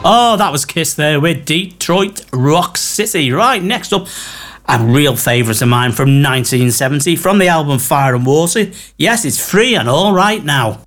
Oh, that was Kiss there with Detroit Rock City. Right, next up, a real favourite of mine from 1970, from the album Fire and Water. Yes, it's Free and All Right Now.